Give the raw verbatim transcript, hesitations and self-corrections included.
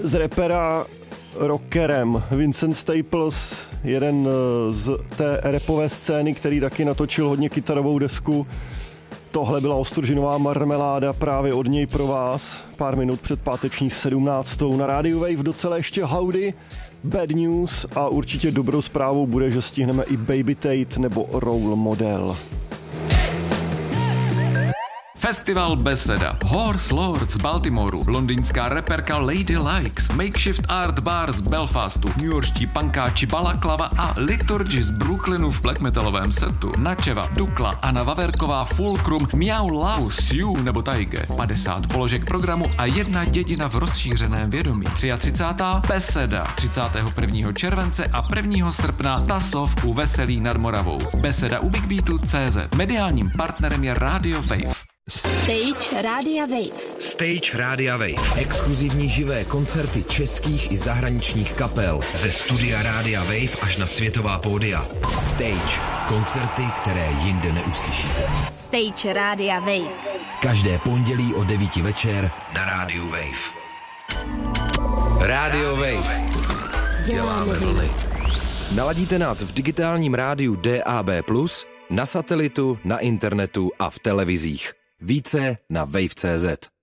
z rapera rockerem. Vincent Staples, jeden z té rapové scény, který taky natočil hodně kytarovou desku. Tohle byla Ostružinová marmeláda právě od něj pro vás. Pár minut před páteční sedmnáctou na rádiu Wave docela ještě howdy, bad news a určitě dobrou zprávou bude, že stihneme i Baby Tate nebo Role Model. Festival Beseda, Horse Lords z Baltimoru, londýnská reperka Lady Likes, Makeshift Art Bar z Belfastu, newyorští punkáči Balaklava a Liturgy z Brooklynu v black metalovém setu, Načeva, Dukla, Anna Vaverková, Fulcrum, Miau Lau, Sioux nebo Taige, padesát položek programu a jedna dědina v rozšířeném vědomí. třicátá třetí Beseda, třicátého prvního července a prvního srpna Tasov u Veselí nad Moravou. Beseda u Big Beatu tečka cé zet. Mediálním partnerem je Radio Wave. Stage Rádia Wave. Stage Rádia Wave. Exkluzivní živé koncerty českých i zahraničních kapel. Ze studia Rádia Wave až na světová pódia. Stage. Koncerty, které jinde neuslyšíte. Stage Rádia Wave. Každé pondělí o devíti večer na Rádiu Wave. Radio Wave. Děláme vlny. Naladíte nás v digitálním rádiu D A B plus, na satelitu, na internetu a v televizích. Více na wave tečka cé zet.